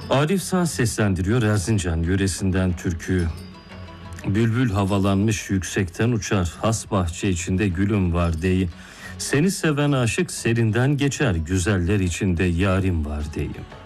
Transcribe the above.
Arif Sağ seslendiriyor Erzincan yöresinden türküyü. Bülbül havalanmış yüksekten uçar, has bahçe içinde gülüm var deyi. Seni seven aşık serinden geçer, güzeller içinde yarim var deyim.